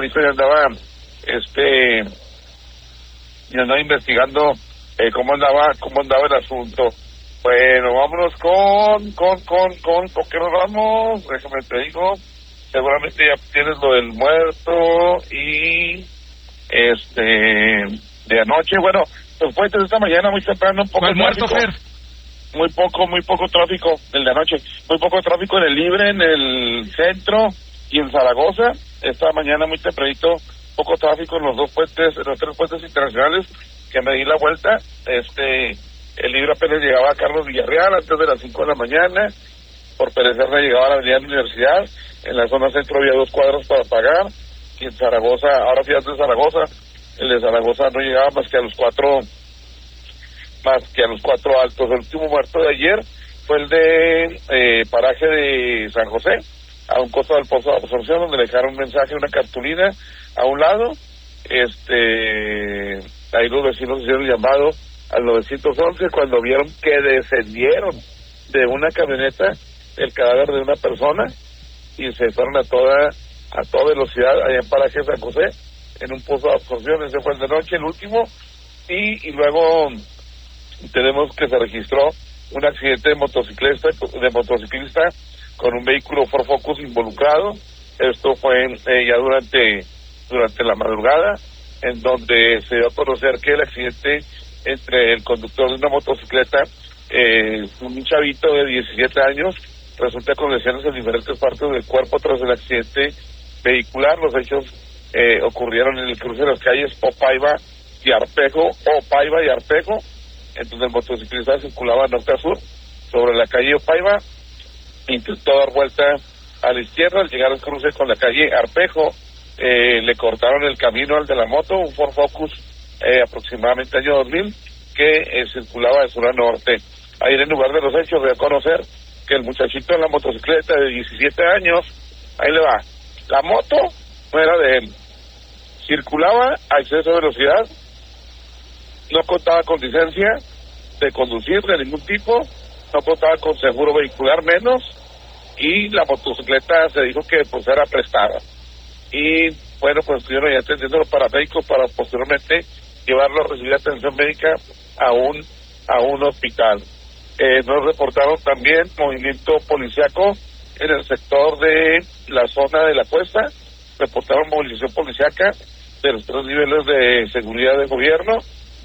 ahorita ya andaba investigando cómo andaba el asunto. Bueno, vámonos con qué nos vamos, déjame te digo, seguramente ya tienes lo del muerto y de anoche. Bueno, pues fue desde esta mañana muy temprano, poco el muerto, Fer. muy poco tráfico, el de anoche, muy poco tráfico en el Libre, en el centro y en Zaragoza. Esta mañana muy tempranito, poco tráfico en los tres puentes internacionales que me di la vuelta. El Libre apenas llegaba a Carlos Villarreal antes de las 5 de la mañana, por perecerme llegaba a la avenida de la Universidad. En la zona centro había 2 cuadros para pagar, y en Zaragoza, ahora fíjate, de Zaragoza, el de Zaragoza no llegaba más que a los 4 altos. El último muerto de ayer fue el de paraje de San José, a un costo del pozo de absorción, donde le dejaron un mensaje, una cartulina a un lado. Ahí los vecinos hicieron el llamado al 911 cuando vieron que descendieron de una camioneta el cadáver de una persona y se fueron a toda velocidad allá en paraje San José, en un pozo de absorción. Ese fue el de noche, el último. Y luego tenemos que se registró un accidente de motociclista con un vehículo Ford Focus involucrado. Esto fue ya durante la madrugada, en donde se dio a conocer que el accidente entre el conductor de una motocicleta, un chavito de 17 años, resulta con lesiones en diferentes partes del cuerpo tras el accidente vehicular. Los hechos ocurrieron en el cruce de las calles Opaiba y Arpejo, entonces el motociclista circulaba norte a sur sobre la calle Opaiba, intentó dar vuelta a la izquierda. Al llegar al cruce con la calle Arpejo, le cortaron el camino al de la moto, un Ford Focus aproximadamente año 2000, que circulaba de sur a norte. Ahí en el lugar de los hechos voy a conocer que el muchachito en la motocicleta de 17 años, ahí le va, la moto no era de él, circulaba a exceso de velocidad, no contaba con licencia de conducir de ningún tipo, no contaba con seguro vehicular menos, y la motocicleta se dijo que pues era prestada. Y bueno, pues estuvieron ya atendiendo los paramédicos para posteriormente llevarlo a recibir atención médica a un hospital. Nos reportaron también movimiento policiaco en el sector de la zona de la Cuesta. Reportaron movilización policiaca de los 3 niveles de seguridad de gobierno.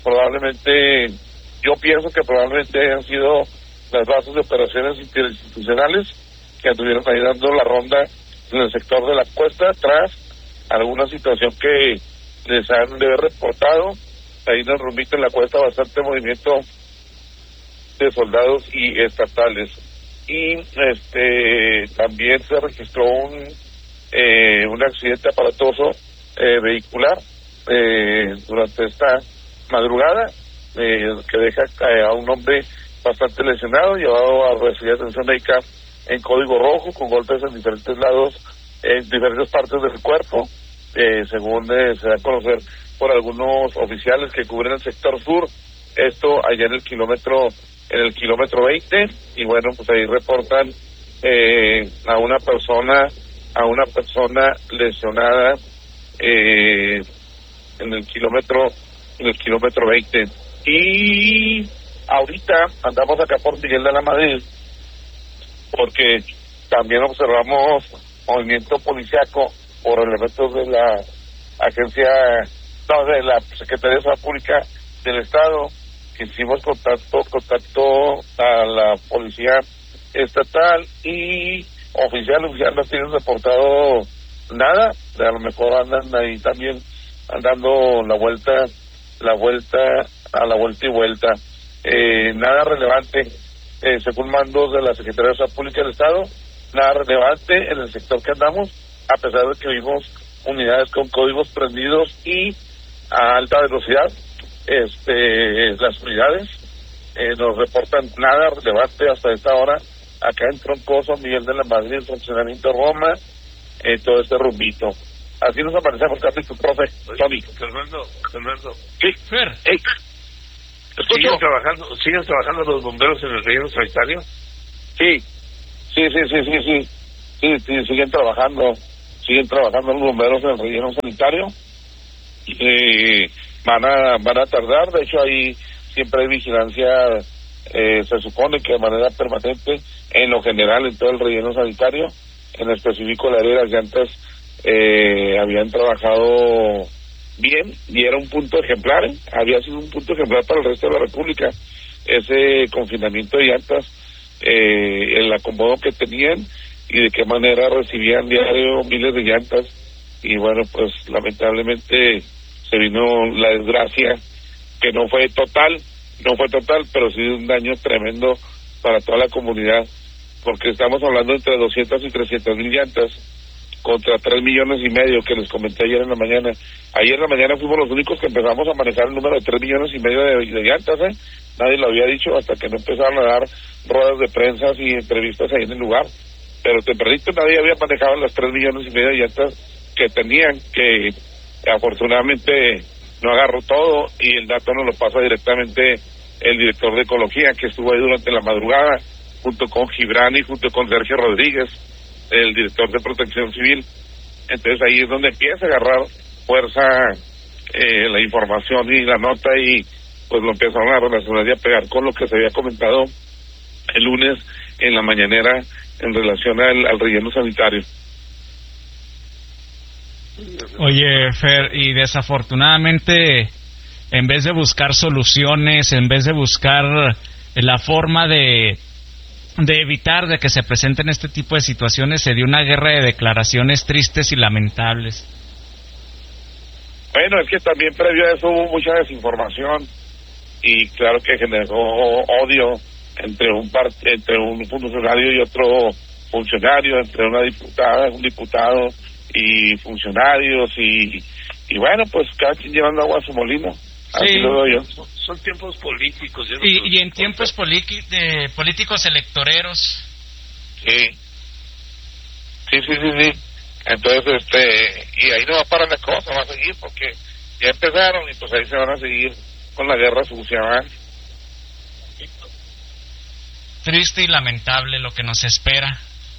Yo pienso que probablemente hayan sido las bases de operaciones interinstitucionales que anduvieron ahí dando la ronda en el sector de la Cuesta tras alguna situación que les han de haber reportado. Ahí en el rumbito en la Cuesta bastante movimiento de soldados y estatales. Y también se registró un accidente aparatoso vehicular durante esta madrugada, que deja a un hombre bastante lesionado, llevado a recibir atención médica en código rojo, con golpes en diferentes lados, en diferentes partes del cuerpo, según se da a conocer por algunos oficiales que cubren el sector sur. Esto allá en el kilómetro 20, y bueno, pues ahí reportan a una persona lesionada en el kilómetro 20. Y ahorita andamos acá por Miguel de la Madrid, porque también observamos movimiento policiaco por elementos de la de la Secretaría de Seguridad Pública del Estado, que hicimos contacto a la policía estatal, y oficiales ya no tienen reportado nada. A lo mejor andan ahí también dando la vuelta y vuelta. Nada relevante, según mandos de la Secretaría de Seguridad Pública del Estado, nada relevante en el sector que andamos, a pesar de que vimos unidades con códigos prendidos y a alta velocidad. Las unidades nos reportan nada relevante hasta esta hora acá en Troncoso, Miguel de la Madrid, Funcionamiento Roma, todo este rumbito. Así nos aparecemos, Carlitos, profe. Tony. Fernando. Sí. Fer. ¿Siguen trabajando los bomberos en el relleno sanitario? Sí, siguen trabajando. siguen trabajando los bomberos en el relleno sanitario. Van a tardar, de hecho ahí siempre hay vigilancia, se supone que de manera permanente, en lo general en todo el relleno sanitario, en específico la área de las llantas habían trabajado bien y era un punto ejemplar, había sido un punto ejemplar para el resto de la República, ese confinamiento de llantas, el acomodo que tenían y de qué manera recibían diario miles de llantas. Y bueno, pues lamentablemente se vino la desgracia, que no fue total, pero sí un daño tremendo para toda la comunidad, porque estamos hablando entre 200 y 300 mil llantas contra 3,5 millones que les comenté ayer en la mañana. Ayer en la mañana fuimos los únicos que empezamos a manejar el número de 3,5 millones de llantas, nadie lo había dicho hasta que no empezaron a dar ruedas de prensa y entrevistas ahí en el lugar, pero tempranito nadie había manejado las 3,5 millones de llantas que tenían, que afortunadamente no agarró todo, y el dato nos lo pasa directamente el director de Ecología, que estuvo ahí durante la madrugada, junto con Gibran y junto con Sergio Rodríguez, el director de Protección Civil. Entonces ahí es donde empieza a agarrar fuerza la información y la nota, y pues lo empezaron a relacionar y a pegar con lo que se había comentado el lunes en la mañanera en relación al relleno sanitario. Oye, Fer, y desafortunadamente, en vez de buscar soluciones, en vez de buscar la forma de evitar de que se presenten este tipo de situaciones, se dio una guerra de declaraciones tristes y lamentables. Bueno, es que también previo a eso hubo mucha desinformación y claro que generó odio entre un funcionario y otro funcionario, entre una diputada, un diputado y funcionarios, y bueno, pues cada quien llevando agua a su molino. Así sí. Lo veo yo. Son tiempos políticos. Y en tiempos políticos electoreros. Sí. Entonces, y ahí no va a parar la cosa, va a seguir, porque ya empezaron y pues ahí se van a seguir con la guerra sucia, ¿verdad? Triste y lamentable lo que nos espera.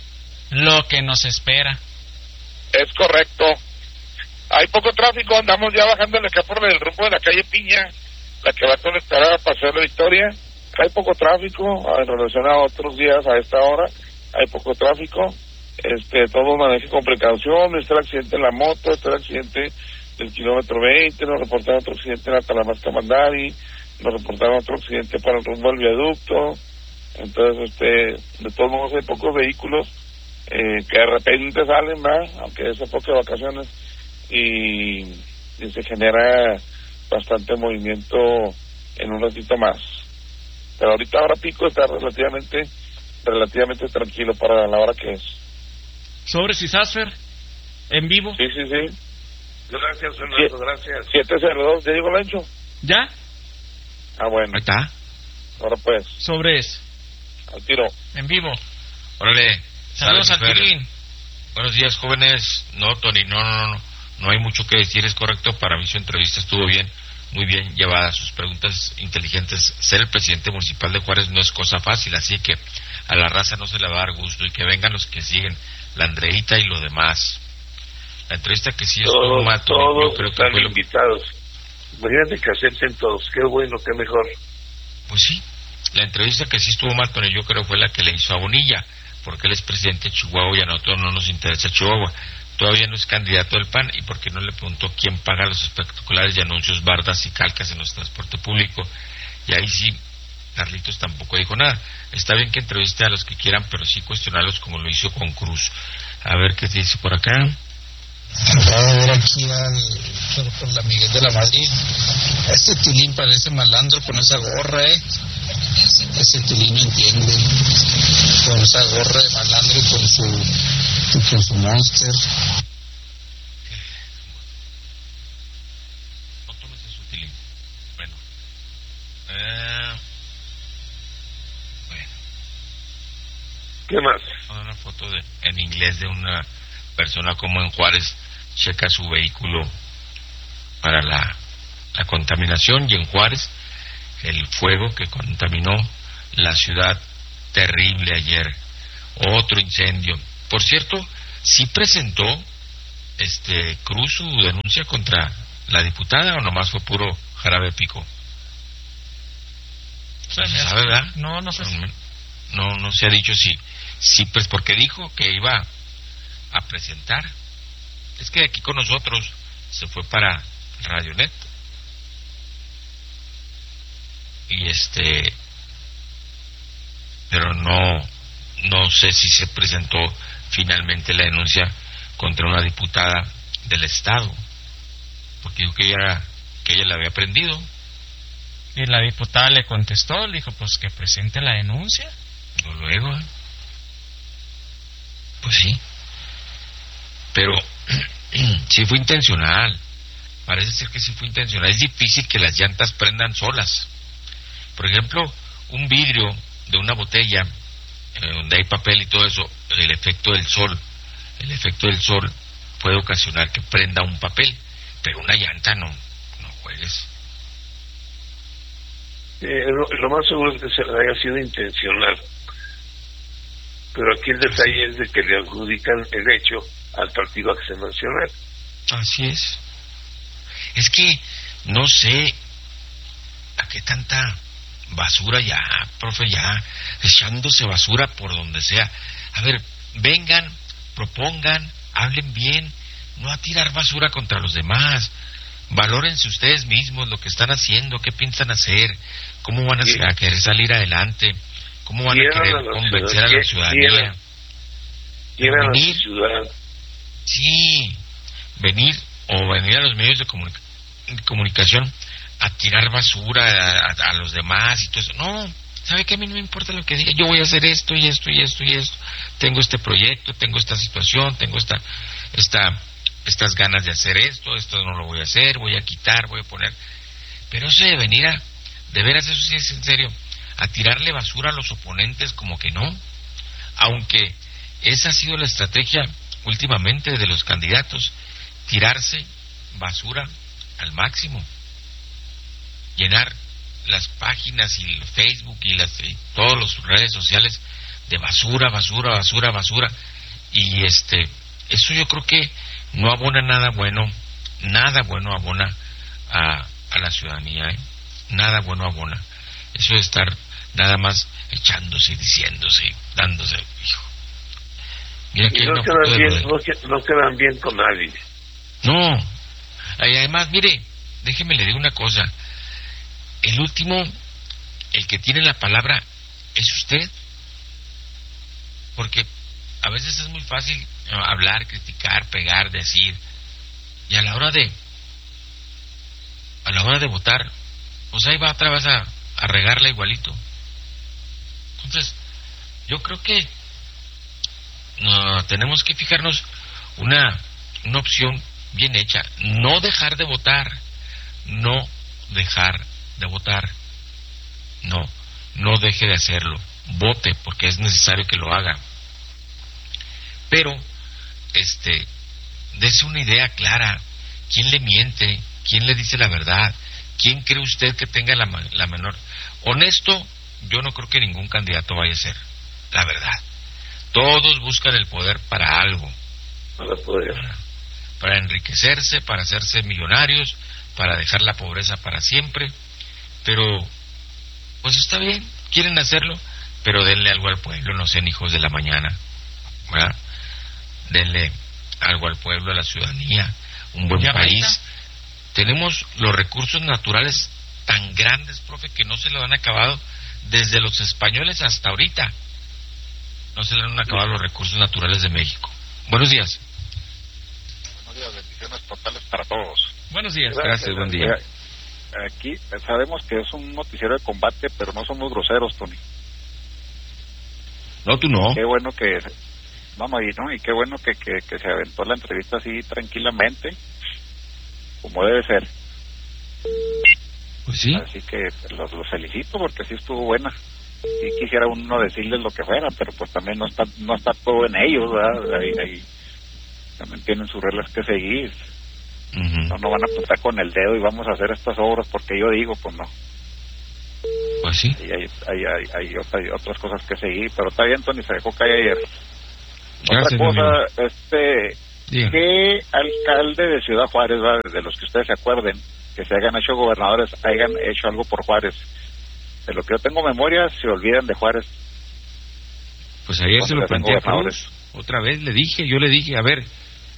Es correcto. Hay poco tráfico, andamos ya bajando acá por el rumbo de la calle Piña, la que va a conectar a Paseo de la Victoria. Hay poco tráfico en relación a otros días a esta hora, hay poco tráfico. Todo maneje con precaución. Está el accidente en la moto, está el accidente del kilómetro 20, nos reportaron otro accidente en la Talamasca Mandari, nos reportaron otro accidente para el rumbo al viaducto. Entonces, de todos modos hay pocos vehículos que de repente salen, ¿verdad? Aunque es época de vacaciones, y se genera bastante movimiento en un ratito más. Pero ahora pico está relativamente tranquilo para la hora que es. Sobre Cisasfer, en vivo. Sí. Gracias, Fernando, gracias. 702, ¿ya llegó Lancho? ¿Ya? Ah, bueno. Ahí está. Ahora pues. Sobres. Al tiro. En vivo. Órale. Saludos al Pirín. Buenos días, jóvenes. No, Tony, no hay mucho que decir, es correcto. Para mí su entrevista estuvo bien, muy bien llevada, sus preguntas inteligentes. Ser el presidente municipal de Juárez no es cosa fácil, así que a la raza no se le va a dar gusto, y que vengan los que siguen, la Andreita y lo demás. La entrevista que sí estuvo mal, todos yo creo que están fue invitados. Imagínate que acepten todos, qué bueno, qué mejor. Pues sí, la entrevista que sí estuvo mal, Tony, yo creo fue la que le hizo a Bonilla, porque él es presidente de Chihuahua y a nosotros no nos interesa Chihuahua. Todavía no es candidato del PAN, y porque no le preguntó quién paga los espectaculares y anuncios, bardas y calcas en nuestro transporte público. Y ahí sí, Carlitos tampoco dijo nada. Está bien que entreviste a los que quieran, pero sí cuestionarlos como lo hizo con Cruz. A ver qué dice por acá. Acabo de ver aquí por la Miguel de la Madrid. Este Tilín parece malandro con esa gorra, Ese Tilín no entiende. Con esa gorra de malandro y con su Monster. No tomes eso, Tilín. Bueno. ¿Qué más? Una foto en inglés de una persona como en Juárez checa su vehículo para la contaminación, y en Juárez el fuego que contaminó la ciudad, terrible ayer, otro incendio. Por cierto, sí presentó Cruz su denuncia contra la diputada o nomás fue puro jarabe pico? ¿Se sabe, verdad? No sé. No se ha dicho si pues porque dijo que iba a presentar. Es que aquí con nosotros se fue para Radionet y pero no sé si se presentó finalmente la denuncia contra una diputada del estado, porque dijo que ella la había prendido. Y la diputada le contestó, le dijo pues que presente la denuncia. Luego, pues sí, pero sí fue intencional. Parece ser que sí fue intencional. Es difícil que las llantas prendan solas. Por ejemplo, un vidrio de una botella donde hay papel y todo eso, el efecto del sol puede ocasionar que prenda un papel, pero una llanta no juegues. Lo más seguro es que se haya sido intencional, pero aquí el detalle es de que le adjudican el hecho al partido accionacional. Así es. Es que no sé a qué tanta basura ya, profe, ya echándose basura por donde sea. A ver, vengan, propongan, hablen bien, no a tirar basura contra los demás. Valórense ustedes mismos lo que están haciendo, qué piensan hacer, cómo van a querer salir adelante, cómo van a querer convencer a la ciudadanía. Venir, sí, venir a los medios de comunicación a tirar basura a los demás y todo eso. No, ¿sabe qué? A mí no me importa lo que diga. Yo voy a hacer esto y esto y esto y esto. Tengo este proyecto, tengo esta situación, tengo estas ganas de hacer esto no lo voy a hacer, voy a quitar, voy a poner. Pero eso de venir de veras, eso sí es en serio, a tirarle basura a los oponentes, como que no. Aunque esa ha sido la estrategia últimamente de los candidatos, tirarse basura al máximo, llenar las páginas y el Facebook y todas las redes sociales de basura, y eso yo creo que no abona nada bueno abona a la ciudadanía, nada bueno abona. Eso de estar nada más echándose, diciéndose, dándose, hijo. Mira que no quedan bien con nadie. No, y además, mire, déjeme le digo una cosa. El último, el que tiene la palabra, es usted. Porque a veces es muy fácil hablar, criticar, pegar, decir. Y a la hora de votar, pues ahí va otra vez a regarla igualito. Entonces, yo creo que tenemos que fijarnos una opción bien hecha. No dejar de votar. No deje de hacerlo. Vote porque es necesario que lo haga. Pero dese una idea clara. ¿Quién le miente? ¿Quién le dice la verdad? ¿Quién cree usted que tenga la menor? Honesto, yo no creo que ningún candidato vaya a ser, la verdad. Todos buscan el poder para algo. Para enriquecerse, para hacerse millonarios, para dejar la pobreza para siempre. Pero pues está bien, quieren hacerlo, pero denle algo al pueblo, no sean hijos de la mañana, ¿verdad? Denle algo al pueblo, a la ciudadanía, un buen país. Tenemos los recursos naturales tan grandes, profe, que no se lo han acabado desde los españoles hasta ahorita. No se le han acabado los recursos naturales de México. Buenos días. Buenos días, bendiciones totales para todos. Buenos días. Gracias, buen día. Aquí sabemos que es un noticiero de combate, pero no somos groseros, Tony. No, tú no. Qué bueno que... y qué bueno que se aventó la entrevista así tranquilamente, como debe ser. Pues sí. Así que los felicito porque sí estuvo buena. Sí quisiera uno decirles lo que fuera, pero pues también no está todo en ellos, ¿verdad? Ahí también tienen sus reglas que seguir. Uh-huh. No van a apuntar con el dedo y vamos a hacer estas obras porque yo digo, pues no. Pues sí. Y hay otras cosas que seguir, pero está bien, Tony, se dejó caer ayer. Gracias, otra cosa, ¿qué alcalde de Ciudad Juárez, de los que ustedes se acuerden, que se hayan hecho gobernadores, hayan hecho algo por Juárez? De lo que yo tengo memoria, se olvidan de Juárez. Pues ayer se lo planteé a Cruz. Otra vez yo le dije, a ver,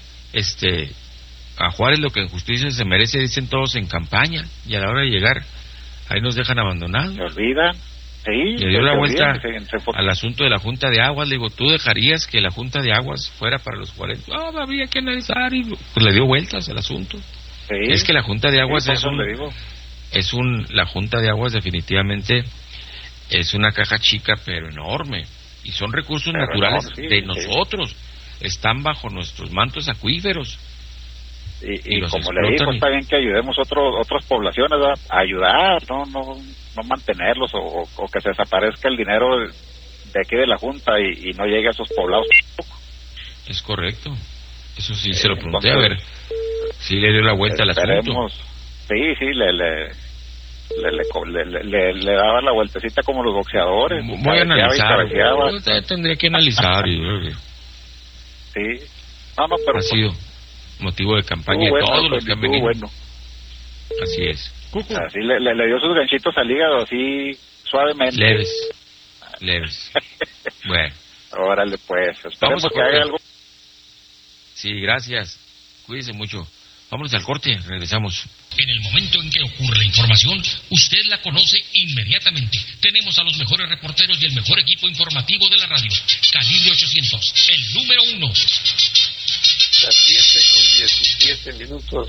a Juárez lo que en justicia se merece, dicen todos en campaña, y a la hora de llegar, ahí nos dejan abandonados. Se olvidan. Sí, le dio la vuelta al asunto de la Junta de Aguas. Le digo, ¿tú dejarías que la Junta de Aguas fuera para los 40? Había que analizar, y pues le dio vueltas al asunto. Sí, es que la Junta de Aguas la Junta de Aguas definitivamente es una caja chica pero enorme, y son recursos naturales nosotros, están bajo nuestros mantos acuíferos. Y como le digo, está bien que ayudemos otras poblaciones, ¿verdad? A ayudar, no mantenerlos o que se desaparezca el dinero de aquí de la Junta y no llegue a esos poblados. Es correcto, eso sí se lo pregunté, a ver si le dio la vuelta al asunto. Sí, le daba la vueltecita como los boxeadores. Voy a analizar, tendría que analizar. Sí, pero ha sido motivo de campaña de todos los que han venido. Bueno. Así es. Así le dio sus ganchitos al hígado, así suavemente. Leves. Bueno. Órale, pues. Esperemos que haga algo. Sí, gracias. Cuídese mucho. Vámonos al corte, regresamos. En el momento en que ocurre la información, usted la conoce inmediatamente. Tenemos a los mejores reporteros y el mejor equipo informativo de la radio. Calibre 800, el número 1. Las 7:17 minutos,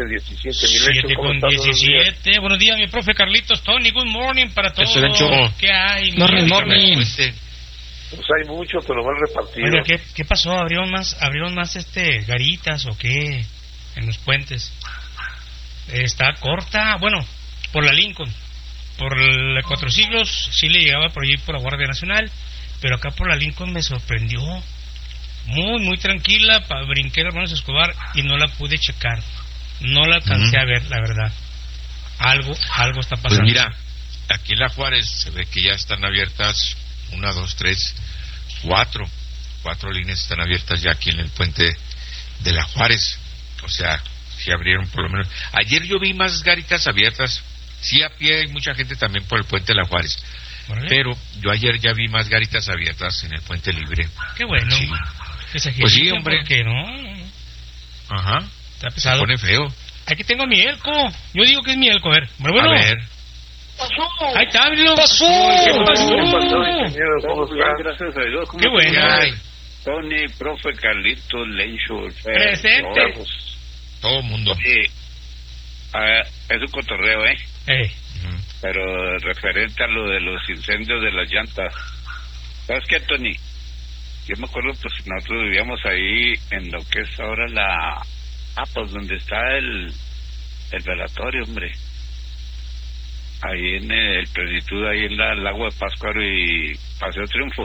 7:17. Buenos días, mi profe Carlitos, Tony, good morning para todos. ¿Qué hay? Morning. Pues hay mucho, pero mal repartido. Oiga, ¿qué pasó? ¿Abrieron más garitas o qué en los puentes? Está corta, bueno, por la Lincoln. Por la Cuatro Siglos sí le llegaba por allí por la Guardia Nacional, pero acá por la Lincoln me sorprendió. Muy tranquila, brinqué hermanos Escobar y no la pude checar. No la alcancé a ver, la verdad. Algo está pasando. Pues mira, aquí en la Juárez se ve que ya están abiertas 1, 2, 3, 4 líneas están abiertas ya aquí en el puente de la Juárez. O sea, sí abrieron por lo menos. Ayer yo vi más garitas abiertas. Sí, a pie hay mucha gente también por el puente de la Juárez. ¿Vale? Pero yo ayer ya vi más garitas abiertas en el puente libre. Qué bueno. Sí. Pues sí, hombre. ¿Qué no? Ajá. Está pesado. Se pone feo. Aquí tengo mi Elco. Yo digo que es mi Elco. A ver. Bueno. A ver. Ahí está, ábrelo. ¿Qué pasó? ¿Cómo estás? Gracias a Dios. Qué bueno. Tony, profe Carlitos, Lencho. Presente. Todo mundo. Es un cotorreo, Pero referente a lo de los incendios de las llantas. ¿Sabes qué, Tony? Yo me acuerdo, pues nosotros vivíamos ahí en lo que es ahora pues donde está el velatorio, hombre. Ahí en el plenitud, ahí en el lago de Pátzcuaro y Paseo Triunfo.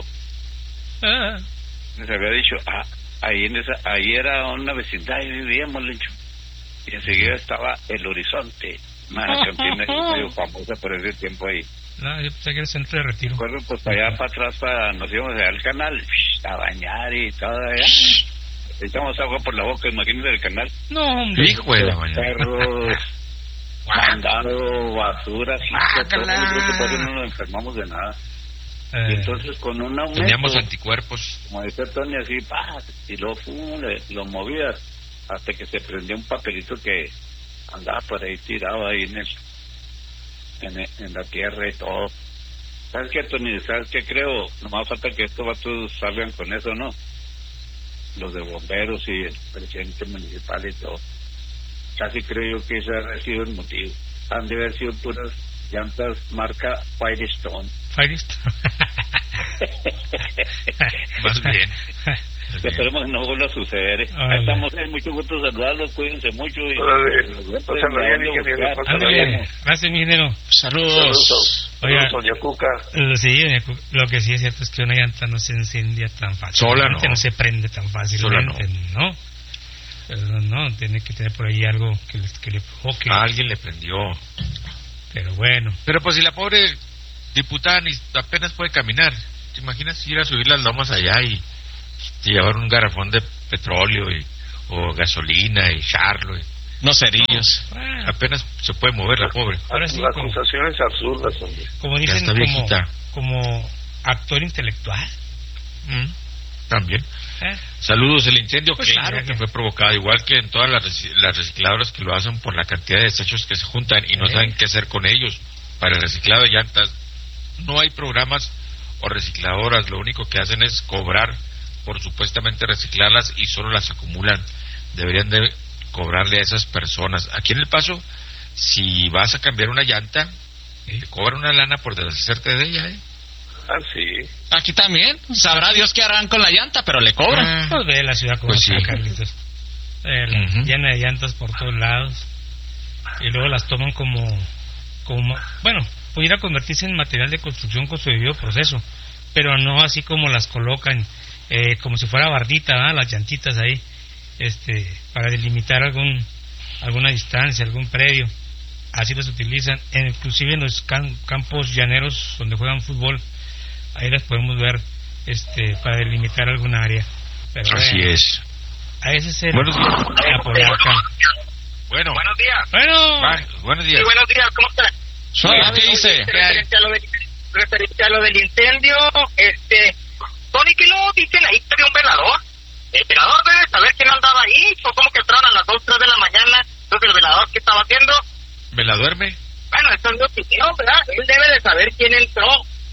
Les había dicho, ahí era una vecindad y vivíamos, Lencho. Y enseguida estaba el Horizonte, una cantina medio famosa por ese tiempo ahí. No, yo pensé que era el centro de retiro. Recuerdo, pues allá para atrás, nos íbamos allá al canal, a bañar y todo allá. Echamos agua por la boca, imagínate el canal. No, hombre. Hijo de la mañana. Perros, mandado, basura, todo, no nos enfermamos de nada. Y entonces con un aumento... Teníamos anticuerpos. Como decía Tony, así, y luego lo movías hasta que se prendió un papelito que andaba por ahí tirado ahí en la tierra y todo. ¿Sabes qué, Tony? ¿Sabes qué creo? Nomás falta que estos vatos salgan con eso, ¿no? Los de bomberos y el presidente municipal y todo. Casi creo yo que ese ha sido el motivo. Han de haber sido puras llantas marca Firestone. Firestone. Más bien. Esperemos que no vuelva a suceder. Estamos en mucho gusto saludarlos, cuídense mucho. Gracias, mi ingeniero. Saludos. Oiga, doña Cuca. Sí, lo que sí es cierto es que una llanta no se incendia tan fácil. Sola no se prende tan fácilmente, ¿no? Pero no, tiene que tener por ahí algo que le provoque. A alguien le prendió. Pero bueno. Pero pues si la pobre diputada apenas puede caminar, ¿te imaginas ir a subir las lomas allá y llevar un garrafón de petróleo o gasolina, echarlo. No cerillos. Apenas se puede mover la pobre. Ahora sí, acusaciones absurdas, hombre. Como dicen, como actor intelectual. También. Saludos. El incendio pues que fue provocado, igual que en todas las recicladoras, que lo hacen por la cantidad de desechos que se juntan y no saben qué hacer con ellos. Para el reciclado de llantas no hay programas o recicladoras, lo único que hacen es cobrar por supuestamente reciclarlas y solo las acumulan. Deberían de cobrarle a esas personas. Aquí en El Paso, si vas a cambiar una llanta, te cobran una lana por deshacerte de ella, Ah, sí. Aquí también. Sabrá Dios qué harán con la llanta, pero le cobran. Pues ve la ciudad como está, Carlitos. Llena de llantas por todos lados. Y luego las toman como bueno, pudiera convertirse en material de construcción con su debido proceso, pero no así como las colocan, como si fuera bardita, ¿verdad? Las llantitas ahí, para delimitar alguna distancia, algún predio. Así las utilizan, inclusive en los campos llaneros donde juegan fútbol. Ahí las podemos ver para delimitar alguna área. Pero así es. A ese es el buenos días. Bueno. Buenos días. Buenos días. Sí, buenos días. ¿Cómo está? ¿Qué dice? Referente a lo del incendio, Tony, ¿qué lo dicen ahí que había un velador? El velador debe saber quién andaba ahí. O como que entraron a las 2, 3 de la mañana. Entonces, ¿el velador qué estaba haciendo? ¿Veladuerme? Bueno, eso es mi opinión, ¿verdad? Él debe de saber quién entró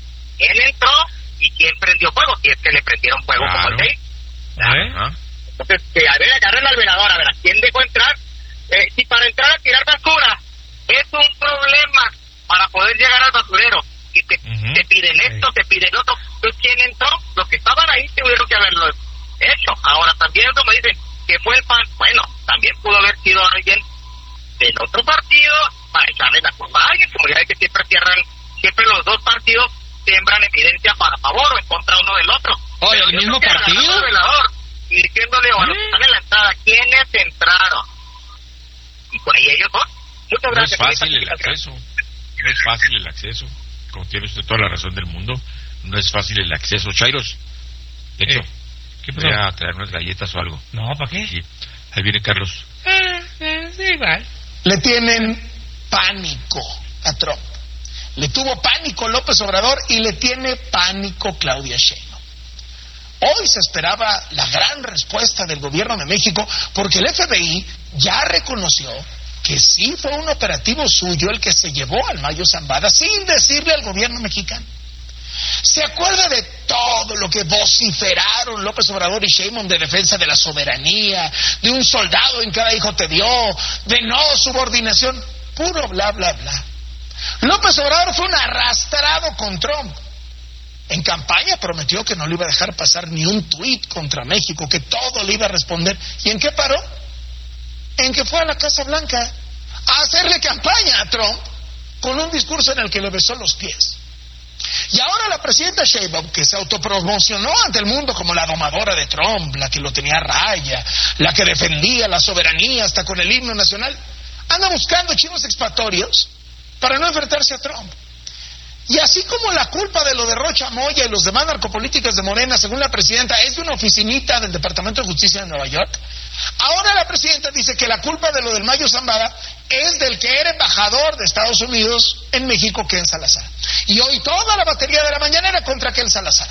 y quién prendió fuego, si es que le prendieron fuego, como el de Entonces, a ver, agarren al velador, a ver, ¿a quién dejó entrar? Si para entrar a tirar basura es un problema para poder llegar al basurero, y te piden esto, te piden otro, entonces, ¿quién entró? Los que estaban ahí tuvieron que haberlo hecho. Ahora, también como dicen que fue el PAN, bueno, también pudo haber sido alguien del otro partido para echarle la culpa a alguien, como ya ves que siempre los dos partidos siembran evidencia para favor o en contra uno del otro. Oye, ¿el mismo partido? Y diciéndole a los que están en la entrada, ¿quiénes entraron? Y con ellos son. Muchas gracias. No es fácil el acceso. Como tiene usted toda la razón del mundo, no es fácil el acceso. Chairos, de hecho, voy a traer unas galletas o algo. No, ¿para qué? Sí. Ahí viene Carlos. Sí, igual. Le tienen pánico a Trump. Le tuvo pánico López Obrador y le tiene pánico Claudia Sheinbaum. Hoy se esperaba la gran respuesta del gobierno de México porque el FBI ya reconoció que sí fue un operativo suyo el que se llevó al Mayo Zambada sin decirle al gobierno mexicano. ¿Se acuerda de todo lo que vociferaron López Obrador y Sheinbaum de defensa de la soberanía, de un soldado en cada hijo te dio, de no subordinación? Puro bla, bla, bla. López Obrador fue un arrastrado con Trump. En campaña prometió que no le iba a dejar pasar ni un tuit contra México, que todo le iba a responder. ¿Y en qué paró? En que fue a la Casa Blanca a hacerle campaña a Trump con un discurso en el que le besó los pies. Y ahora la presidenta Sheinbaum, que se autopromocionó ante el mundo como la domadora de Trump, la que lo tenía a raya, la que defendía la soberanía hasta con el himno nacional, anda buscando chivos expiatorios para no enfrentarse a Trump. Y así como la culpa de lo de Rocha Moya y los demás narcopolíticos de Morena, según la presidenta, es de una oficinita del Departamento de Justicia de Nueva York, ahora la presidenta dice que la culpa de lo del Mayo Zambada es del que era embajador de Estados Unidos en México, Ken Salazar. Y hoy toda la batería de la mañanera contra Ken Salazar.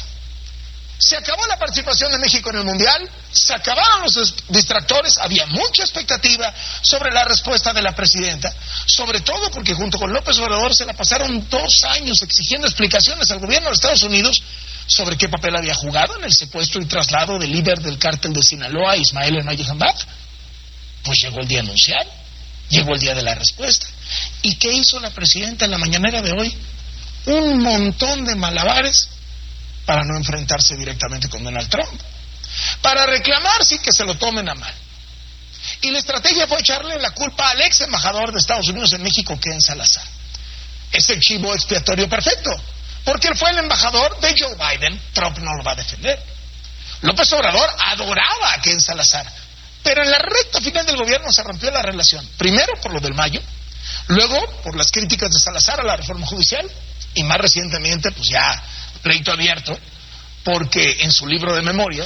Se acabó la participación de México en el Mundial, se acabaron los distractores, había mucha expectativa sobre la respuesta de la presidenta, sobre todo porque junto con López Obrador se la pasaron 2 años exigiendo explicaciones al gobierno de Estados Unidos sobre qué papel había jugado en el secuestro y traslado del líder del cártel de Sinaloa, Ismael El Mayo Zambada. Pues llegó el día anunciado, llegó el día de la respuesta. ¿Y qué hizo la presidenta en la mañanera de hoy? Un montón de malabares para no enfrentarse directamente con Donald Trump, para reclamar sí que se lo tomen a mal. Y la estrategia fue echarle la culpa al ex embajador de Estados Unidos en México, Ken Salazar. Es el chivo expiatorio perfecto, porque él fue el embajador de Joe Biden. Trump no lo va a defender. López Obrador adoraba a Ken Salazar, pero en la recta final del gobierno se rompió la relación, primero por lo del Mayo, luego por las críticas de Salazar a la reforma judicial, y más recientemente pues ya pleito abierto, porque en su libro de memorias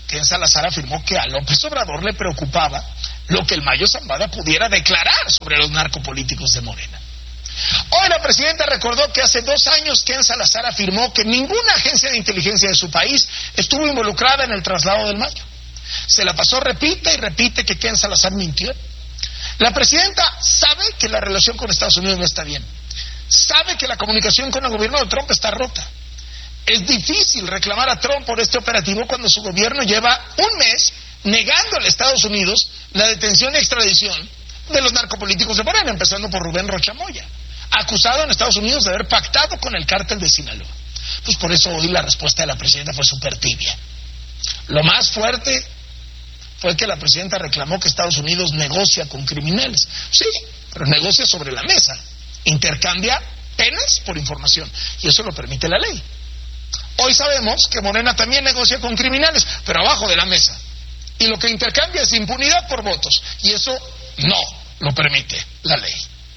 Ken Salazar afirmó que a López Obrador le preocupaba lo que el Mayo Zambada pudiera declarar sobre los narcopolíticos de Morena. Hoy la presidenta recordó que hace 2 años Ken Salazar afirmó que ninguna agencia de inteligencia de su país estuvo involucrada en el traslado del Mayo. Se la pasó repite y repite que Ken Salazar mintió. La presidenta sabe que la relación con Estados Unidos no está bien. Sabe que la comunicación con el gobierno de Trump está rota. Es difícil reclamar a Trump por este operativo cuando su gobierno lleva un mes negándole a Estados Unidos la detención y extradición de los narcopolíticos de Morena, empezando por Rubén Rocha Moya, acusado en Estados Unidos de haber pactado con el cártel de Sinaloa. Pues por eso hoy la respuesta de la presidenta fue súper tibia. Lo más fuerte fue que la presidenta reclamó que Estados Unidos negocia con criminales. Sí, pero negocia sobre la mesa. Intercambia penas por información. Y eso lo permite la ley. Hoy sabemos que Morena también negocia con criminales, pero abajo de la mesa. Y lo que intercambia es impunidad por votos. Y eso no lo permite la ley.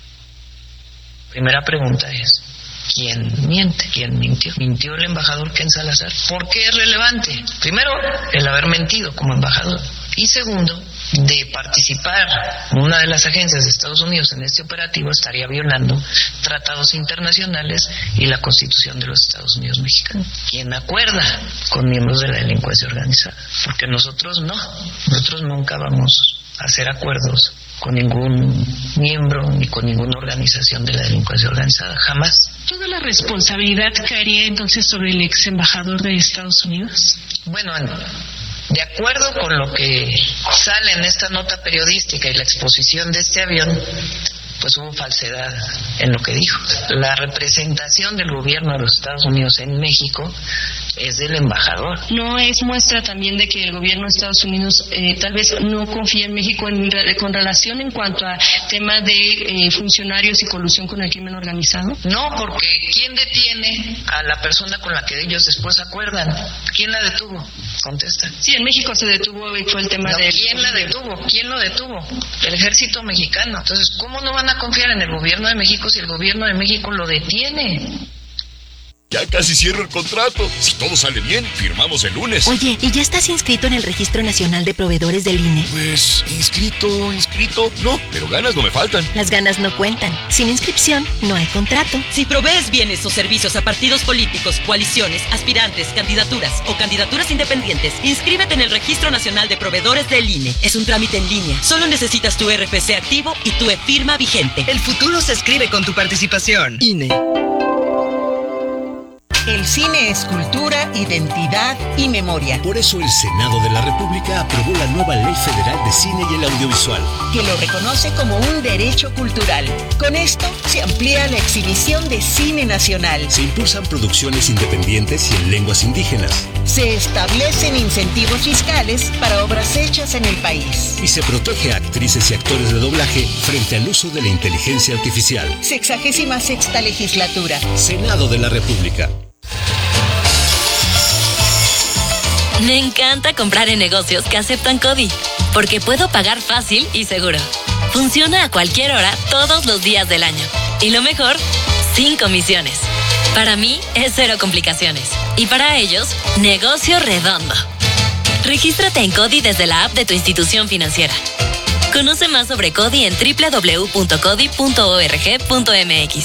Primera pregunta es, ¿quién miente? ¿Quién mintió? ¿Mintió el embajador Ken Salazar? ¿Por qué es relevante? Primero, el haber mentido como embajador. Y segundo, de participar una de las agencias de Estados Unidos en este operativo estaría violando tratados internacionales y la Constitución de los Estados Unidos mexicanos. ¿Quién acuerda con miembros de la delincuencia organizada? Porque nosotros no. Nosotros nunca vamos a hacer acuerdos con ningún miembro ni con ninguna organización de la delincuencia organizada, jamás. ¿Toda la responsabilidad caería entonces sobre el ex embajador de Estados Unidos? Bueno, de acuerdo con lo que sale en esta nota periodística y la exposición de este avión, pues hubo falsedad en lo que dijo. La representación del gobierno de los Estados Unidos en México es del embajador. ¿No es muestra también de que el gobierno de Estados Unidos tal vez no confía en México con relación en cuanto a tema de funcionarios y colusión con el crimen organizado? No, porque ¿quién detiene a la persona con la que ellos después acuerdan? ¿Quién la detuvo? Contesta. Sí, en México se detuvo y fue el tema de... ¿Quién la detuvo? ¿Quién lo detuvo? El ejército mexicano. Entonces, ¿cómo no van a confiar en el gobierno de México si el gobierno de México lo detiene? Ya casi cierro el contrato. Si todo sale bien, firmamos el lunes. Oye, ¿y ya estás inscrito en el Registro Nacional de Proveedores del INE? Pues, inscrito, no, pero ganas no me faltan. Las ganas no cuentan. Sin inscripción, no hay contrato. Si provees bienes o servicios a partidos políticos, coaliciones, aspirantes, candidaturas o candidaturas independientes, inscríbete en el Registro Nacional de Proveedores del INE. Es un trámite en línea. Solo necesitas tu RFC activo y tu e-firma vigente. El futuro se escribe con tu participación. INE. El cine es cultura, identidad y memoria. Por eso el Senado de la República aprobó la nueva Ley Federal de Cine y el Audiovisual, que lo reconoce como un derecho cultural. Con esto se amplía la exhibición de cine nacional. Se impulsan producciones independientes y en lenguas indígenas. Se establecen incentivos fiscales para obras hechas en el país. Y se protege a actrices y actores de doblaje frente al uso de la inteligencia artificial. 66ª legislatura. Senado de la República. Me encanta comprar en negocios que aceptan CODI, porque puedo pagar fácil y seguro. Funciona a cualquier hora, todos los días del año. Y lo mejor, sin comisiones. Para mí es 0 complicaciones. Y para ellos, negocio redondo. Regístrate en CODI desde la app de tu institución financiera. Conoce más sobre CODI en www.codi.org.mx.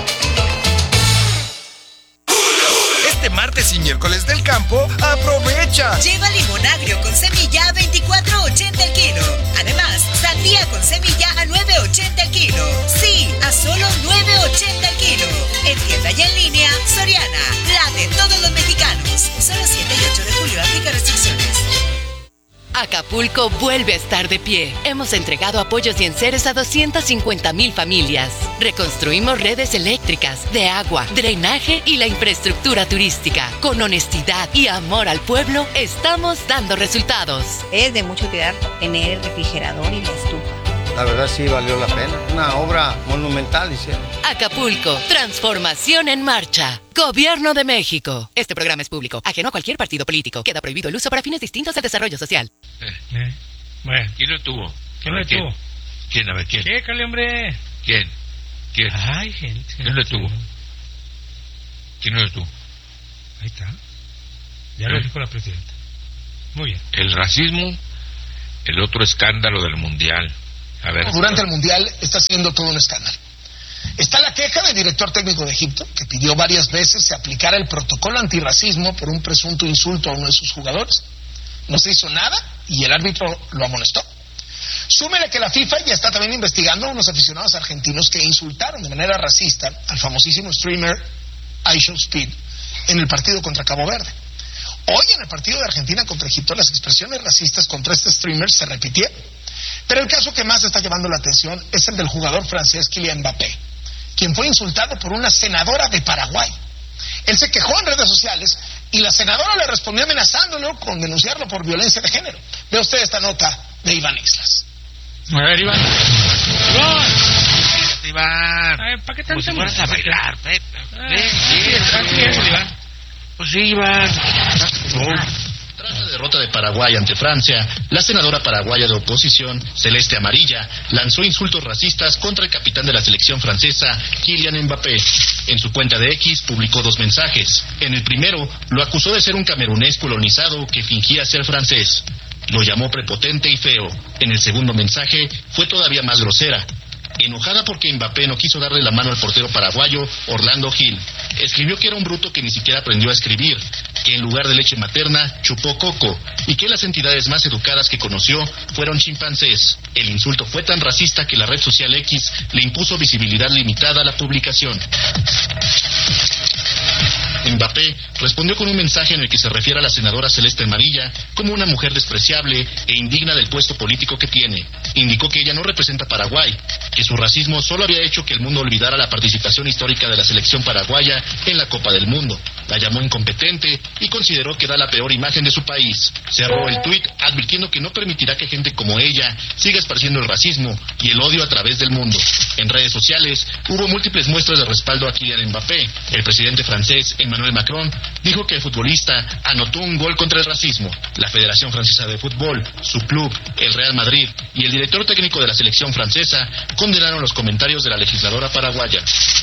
Este martes y miércoles del campo, aprovecha. Lleva limón agrio con semilla a 24.80 el kilo. Además, sandía con semilla a 9.80 el kilo. Sí, a solo 9.80 el kilo. En tienda y en línea, Soriana, la de todos los mexicanos. Solo 7 y 8 de julio, aplica restricciones. Acapulco vuelve a estar de pie. Hemos entregado apoyos y enseres a 250,000 familias. Reconstruimos redes eléctricas, de agua, drenaje y la infraestructura turística. Con honestidad y amor al pueblo, estamos dando resultados. Es de mucha utilidad tener el refrigerador y la estufa. La verdad sí valió la pena. Una obra monumental hicieron. Acapulco, transformación en marcha. Gobierno de México. Este programa es público, ajeno a cualquier partido político. Queda prohibido el uso para fines distintos del desarrollo social. Bueno. ¿Quién lo tuvo? ¿Quién lo tuvo? ¿Quién? A ver, ¿quién? Chécale, hombre. ¿Quién? Ay, gente. ¿Quién lo tuvo? ¿Quién lo tuvo? Ahí está. Ya lo dijo la presidenta. Muy bien. El racismo, el otro escándalo del Mundial. A ver. Durante el Mundial está siendo todo un escándalo. Está la queja del director técnico de Egipto, que pidió varias veces se aplicara el protocolo antirracismo por un presunto insulto a uno de sus jugadores. No se hizo nada y el árbitro lo amonestó. Súmele que la FIFA ya está también investigando a unos aficionados argentinos que insultaron de manera racista al famosísimo streamer iShowSpeed en el partido contra Cabo Verde. Hoy en el partido de Argentina contra Egipto las expresiones racistas contra este streamer se repitieron. Pero el caso que más está llevando la atención es el del jugador francés Kylian Mbappé, quien fue insultado por una senadora de Paraguay. Él se quejó en redes sociales y la senadora le respondió amenazándolo con denunciarlo por violencia de género. Ve usted esta nota de Iván Islas. A ver, Iván. Iván. ¿Para qué tanto? Pues si fueras a bailar, Iván. Pues sí, Iván. Tras la derrota de Paraguay ante Francia, la senadora paraguaya de oposición, Celeste Amarilla, lanzó insultos racistas contra el capitán de la selección francesa, Kylian Mbappé. En su cuenta de X publicó 2 mensajes. En el primero, lo acusó de ser un camerunés colonizado que fingía ser francés. Lo llamó prepotente y feo. En el segundo mensaje, fue todavía más grosera. Enojada porque Mbappé no quiso darle la mano al portero paraguayo, Orlando Gil. Escribió que era un bruto que ni siquiera aprendió a escribir, que en lugar de leche materna, chupó coco, y que las entidades más educadas que conoció fueron chimpancés. El insulto fue tan racista que la red social X le impuso visibilidad limitada a la publicación. Mbappé respondió con un mensaje en el que se refiere a la senadora Celeste Amarilla como una mujer despreciable e indigna del puesto político que tiene. Indicó que ella no representa a Paraguay, que su racismo solo había hecho que el mundo olvidara la participación histórica de la selección paraguaya en la Copa del Mundo. La llamó incompetente y consideró que da la peor imagen de su país. Cerró el tuit advirtiendo que no permitirá que gente como ella siga esparciendo el racismo y el odio a través del mundo. En redes sociales hubo múltiples muestras de respaldo a Kylian Mbappé. El presidente francés Emmanuel Macron dijo que el futbolista anotó un gol contra el racismo. La Federación Francesa de Fútbol, su club, el Real Madrid y el director técnico de la selección francesa condenaron los comentarios de la legisladora paraguaya.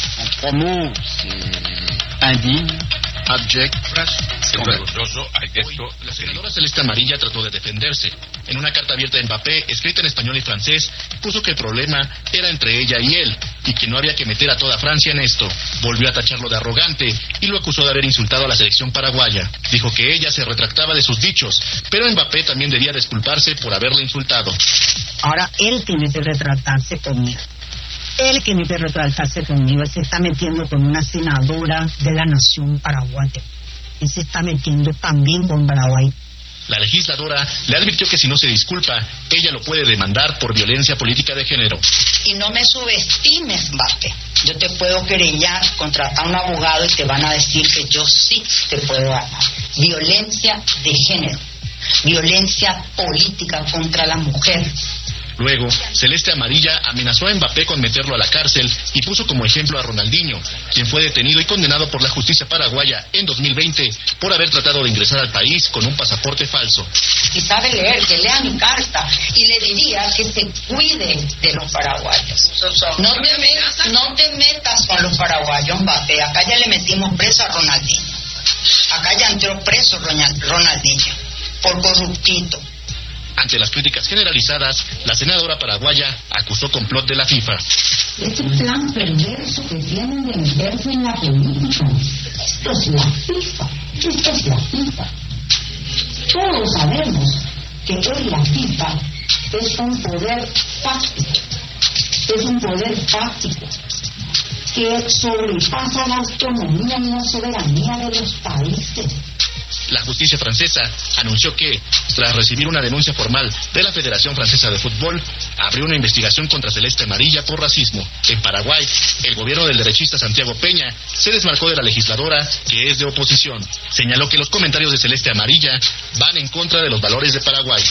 Abject, vergonzoso, la senadora Celeste Amarilla trató de defenderse. En una carta abierta de Mbappé, escrita en español y francés, puso que el problema era entre ella y él, y que no había que meter a toda Francia en esto. Volvió a tacharlo de arrogante y lo acusó de haber insultado a la selección paraguaya. Dijo que ella se retractaba de sus dichos, pero Mbappé también debía disculparse por haberle insultado. Ahora él tiene que retratarse conmigo. Él tiene que retratarse conmigo. Él se está metiendo con una senadora de la nación paraguaya. Él se está metiendo también con Paraguay. La legisladora le advirtió que si no se disculpa, ella lo puede demandar por violencia política de género. Y no me subestimes, Mbappé. Yo te puedo querellar, contratar a un abogado y te van a decir que yo sí te puedo ganar. Violencia de género. Violencia política contra la mujer. Luego, Celeste Amarilla amenazó a Mbappé con meterlo a la cárcel y puso como ejemplo a Ronaldinho, quien fue detenido y condenado por la justicia paraguaya en 2020 por haber tratado de ingresar al país con un pasaporte falso. Y sabe leer, que lea mi carta y le diría que se cuide de los paraguayos. No te metas con los paraguayos, Mbappé. Acá ya le metimos preso a Ronaldinho. Acá ya entró preso Ronaldinho por corruptito. Ante las críticas generalizadas, la senadora paraguaya acusó complot de la FIFA. Ese plan perverso que tienen de meterse en la política. Esto es la FIFA. Esto es la FIFA. Todos sabemos que hoy la FIFA es un poder táctico. Es un poder táctico que sobrepasa la autonomía y la soberanía de los países. La justicia francesa anunció que, tras recibir una denuncia formal de la Federación Francesa de Fútbol, abrió una investigación contra Celeste Amarilla por racismo. En Paraguay, el gobierno del derechista Santiago Peña se desmarcó de la legisladora, que es de oposición. Señaló que los comentarios de Celeste Amarilla van en contra de los valores de Paraguay.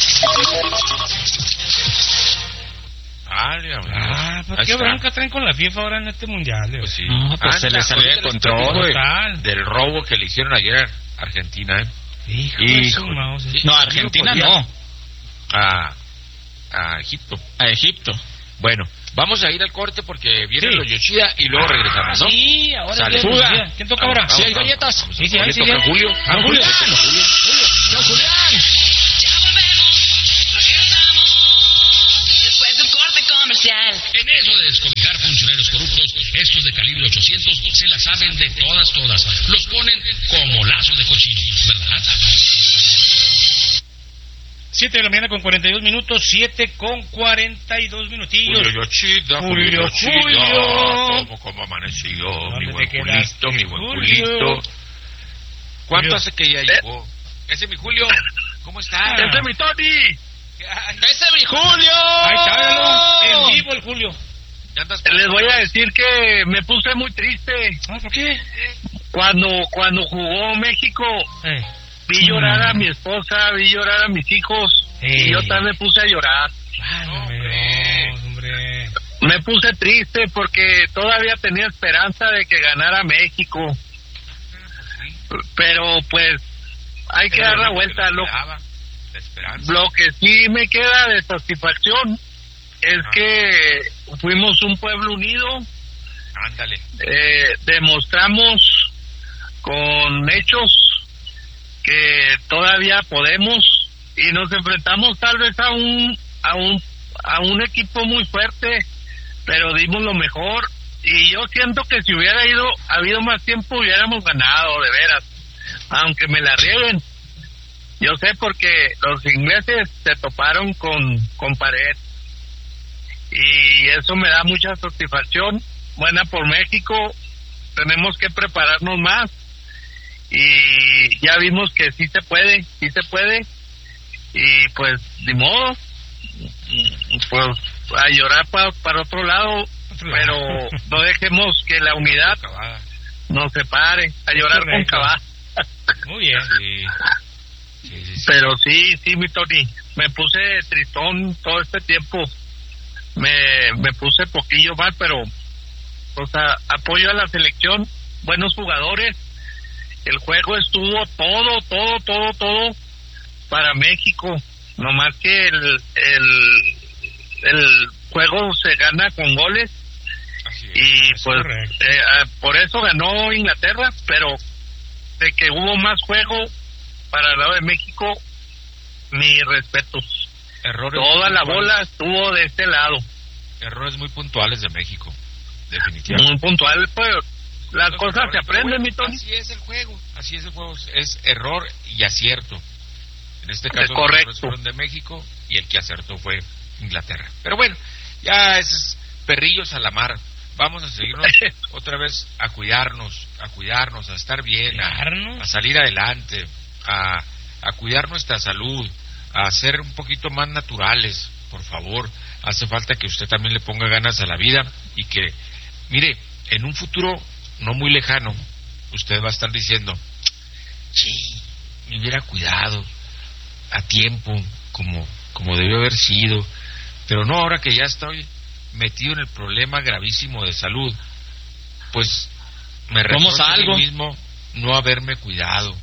¿Por qué bronca traen con la FIFA ahora en este mundial? Pues sí. No, pues se les salió de control, del robo que le hicieron ayer a Argentina, No, Argentina no. A Egipto. A Egipto. Bueno, vamos a ir al corte porque viene los Yoshida y luego regresamos, ¿no? Sí, ahora sale. Fuga. ¿Quién toca ahora? Sí, hay galletas. Sí, hay. Julio. Julián. oficial. En eso de descobijar funcionarios corruptos, estos de calibre 800 se la saben de todas. Los ponen como lazos de cochino, ¿verdad? 7 de la mañana con 42 minutos, 7 con 42 minutillos. Julio. ¿Cómo amaneció? Mi buen culito. ¿Cuánto hace que ya llegó? Ese es mi Julio. ¿Cómo está? ¡Ese es mi Tony! ¡Ese es mi Julio! Ahí está, en vivo el Julio. Les voy a decir que me puse muy triste. ¿Por qué? Cuando jugó México, vi llorar a mi esposa, vi llorar a mis hijos, y yo también me puse a llorar. Hombre. Me puse triste porque todavía tenía esperanza de que ganara México. Pero pues hay que dar la vuelta. Lo que sí me queda de satisfacción es que fuimos un pueblo unido. Ándale. Demostramos con hechos que todavía podemos, y nos enfrentamos tal vez a un equipo muy fuerte, pero dimos lo mejor, y yo siento que si hubiera habido más tiempo hubiéramos ganado, de veras, aunque me la rieguen. Yo sé, porque los ingleses se toparon con pared, y eso me da mucha satisfacción. Buena por México. Tenemos que prepararnos más, y ya vimos que sí se puede, y pues ni modo, pues a llorar para otro lado, pero no dejemos que la unidad nos separe, a llorar con cabal. Muy bien. Sí. Pero sí, mi Tony, me puse tristón todo este tiempo, me puse poquillo mal, pero o sea, apoyo a la selección, buenos jugadores, el juego estuvo todo para México, nomás que el juego se gana con goles, y pues por eso ganó Inglaterra, pero de que hubo más juego para el lado de México, mis respetos. Toda la bola estuvo de este lado. Errores muy puntuales de México, definitivamente. Muy puntual, pues las cosas se aprenden, mi Tony. Así es el juego, es error y acierto. En este caso, correcto. Los errores fueron de México y el que acertó fue Inglaterra. Pero bueno, ya esos perrillos a la mar. Vamos a seguirnos otra vez a cuidarnos, a estar bien, a salir adelante, a cuidar nuestra salud, a ser un poquito más naturales, por favor. Hace falta que usted también le ponga ganas a la vida, y que, mire, en un futuro no muy lejano, usted va a estar diciendo, sí, me hubiera cuidado a tiempo, como debió haber sido, pero no, ahora que ya estoy metido en el problema gravísimo de salud, pues me reprocho a mí mismo no haberme cuidado.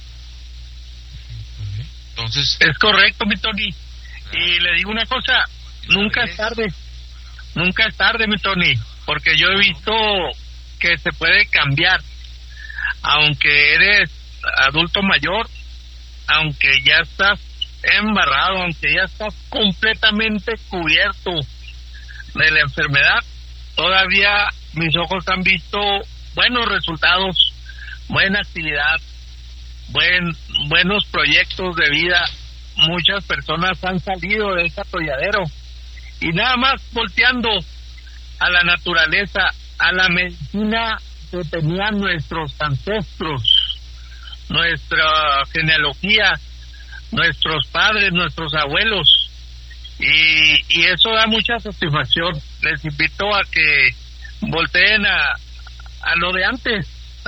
Entonces, es correcto, mi Tony. Y le digo una cosa, nunca es tarde, mi Tony, porque yo he visto que se puede cambiar, aunque eres adulto mayor, aunque ya estás embarrado, aunque ya estás completamente cubierto de la enfermedad, todavía mis ojos han visto buenos resultados, buena actividad, buenos proyectos de vida. Muchas personas han salido de ese atolladero, y nada más volteando a la naturaleza, a la medicina que tenían nuestros ancestros, nuestra genealogía, nuestros padres, nuestros abuelos, y eso da mucha satisfacción. Les invito a que volteen a lo de antes,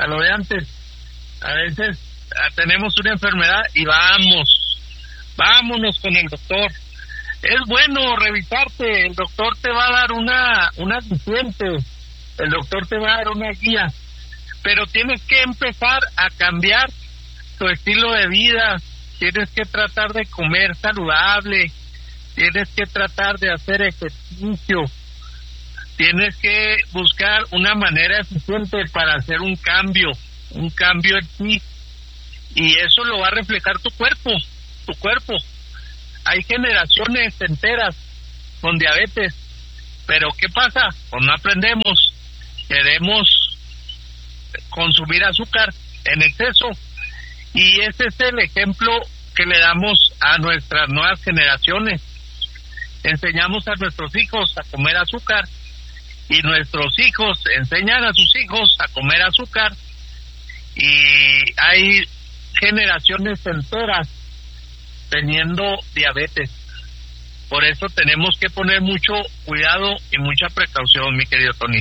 A veces tenemos una enfermedad y vámonos con el doctor. Es bueno revisarte, el doctor te va a dar una asistente, el doctor te va a dar una guía, pero tienes que empezar a cambiar tu estilo de vida, tienes que tratar de comer saludable, tienes que tratar de hacer ejercicio, tienes que buscar una manera eficiente para hacer un cambio en ti, y eso lo va a reflejar tu cuerpo. Hay generaciones enteras con diabetes, Pero ¿qué pasa? Pues no aprendemos, queremos consumir azúcar en exceso, y ese es el ejemplo que le damos a nuestras nuevas generaciones. Enseñamos a nuestros hijos a comer azúcar, y nuestros hijos enseñan a sus hijos a comer azúcar, y hay generaciones enteras teniendo diabetes. Por eso tenemos que poner mucho cuidado y mucha precaución, mi querido Tony.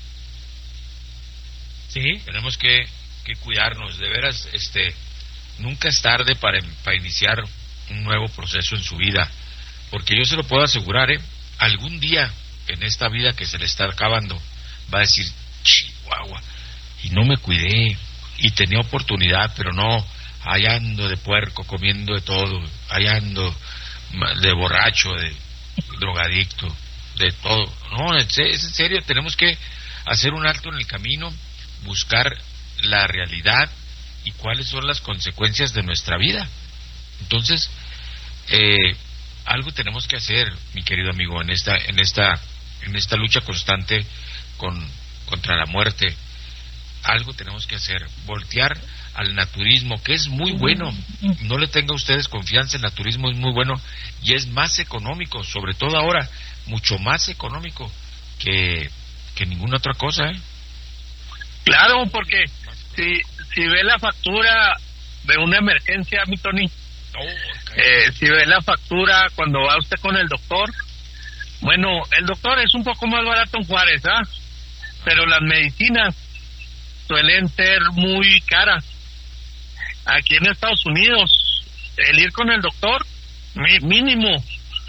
Sí, tenemos que cuidarnos, de veras. Nunca es tarde para iniciar un nuevo proceso en su vida, porque yo se lo puedo asegurar, algún día en esta vida que se le está acabando va a decir, Chihuahua, y no me cuidé, y tenía oportunidad, pero no, ahí ando de puerco, comiendo de todo, ahí ando de borracho, de drogadicto, de todo. No, es en serio, tenemos que hacer un alto en el camino, buscar la realidad y cuáles son las consecuencias de nuestra vida. Entonces, algo tenemos que hacer, mi querido amigo, en esta lucha constante contra la muerte. Algo tenemos que hacer, voltear al naturismo, que es muy bueno. No le tenga a ustedes confianza, el naturismo es muy bueno y es más económico, sobre todo ahora, mucho más económico que ninguna otra cosa, Claro, porque si ve la factura de una emergencia, mi Tony, si ve la factura cuando va usted con el doctor, bueno, el doctor es un poco más barato en Juárez, pero las medicinas suelen ser muy caras. Aquí en Estados Unidos, el ir con el doctor, mínimo,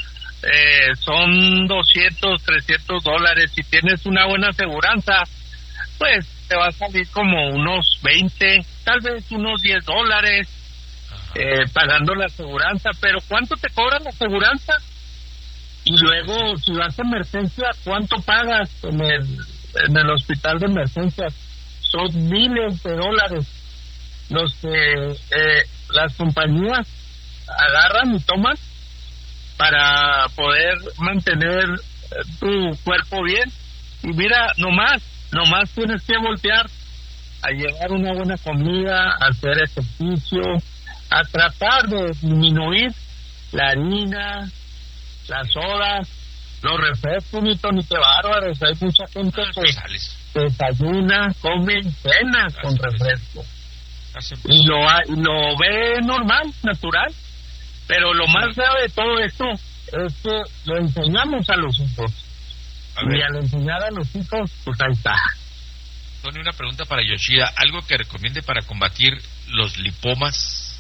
son $200, $300. Si tienes una buena aseguranza, pues te va a salir como unos 20, tal vez unos $10, pagando la aseguranza. Pero ¿cuánto te cobra la aseguranza? Y luego, si vas a emergencia, ¿cuánto pagas en el hospital de emergencias? Son miles de dólares los que las compañías agarran y toman para poder mantener tu cuerpo bien. Y mira, nomás tienes que voltear a llevar una buena comida, a hacer ejercicio, a tratar de disminuir la harina, las sodas, los refrescos, ni qué bárbaros. Hay mucha gente que desayuna, come, cena con refresco. Y lo ve normal, natural. Pero lo más grave de todo esto es que lo enseñamos a los hijos. Y al enseñar a los hijos, pues ahí está. Tony, una pregunta para Yoshida. ¿Algo que recomiende para combatir los lipomas?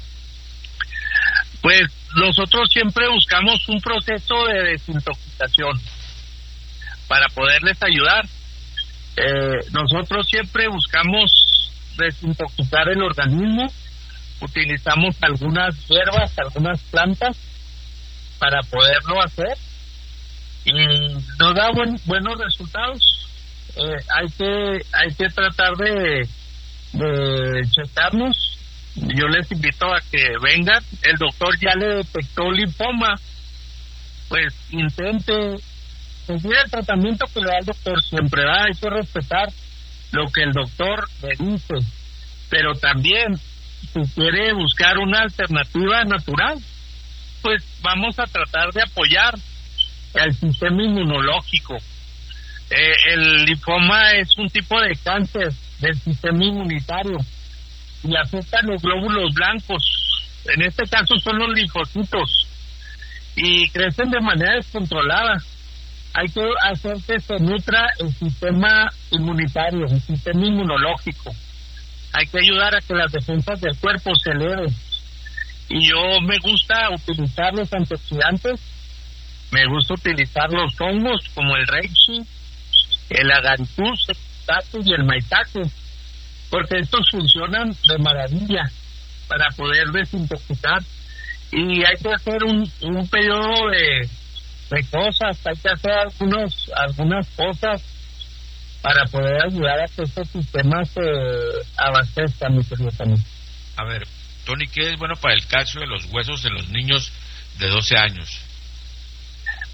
Pues nosotros siempre buscamos un proceso de desintoxicación para poderles ayudar. Nosotros siempre buscamos desintoxicar el organismo. Utilizamos algunas hierbas, algunas plantas para poderlo hacer y nos da buenos resultados. Hay que tratar de checarnos. Yo les invito a que vengan. El doctor ya le detectó linfoma, pues intente seguir el tratamiento que le da el doctor siempre. Hay que respetar lo que el doctor le dice, pero también si quiere buscar una alternativa natural, pues vamos a tratar de apoyar el sistema inmunológico. El linfoma es un tipo de cáncer del sistema inmunitario y afecta los glóbulos blancos. En este caso son los linfocitos y crecen de manera descontrolada. Hay que hacer que se nutra el sistema inmunitario, el sistema inmunológico. Hay que ayudar a que las defensas del cuerpo se eleven. Y yo me gusta utilizar los antioxidantes, me gusta utilizar los hongos como el reishi, el agaricus, el shiitake y el maitake, porque estos funcionan de maravilla para poder desintoxicar. Y hay que hacer un periodo de cosas, hay que hacer algunas cosas para poder ayudar a que este sistema se abastezca, mi querido Tony. A ver, Tony, ¿qué es bueno para el calcio de los huesos de los niños de 12 años?